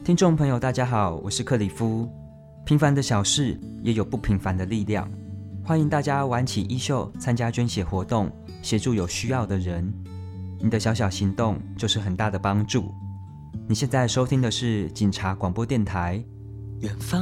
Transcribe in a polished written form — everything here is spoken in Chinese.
听众朋友大家好，我是克里夫。平凡的小事也有不平凡的力量，欢迎大家挽起衣袖参加捐血活动，协助有需要的人。你的小小行动就是很大的帮助。你现在收听的是警察广播电台。 远方